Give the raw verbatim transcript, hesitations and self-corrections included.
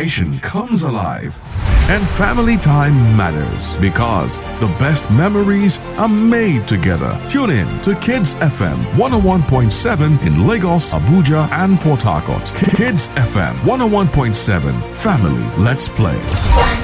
imagination comes alive. And family time matters because the best memories are made together. Tune in to Kids F M one oh one point seven in Lagos, Abuja, and Port Harcourt. Kids F M one oh one point seven. Family, let's play.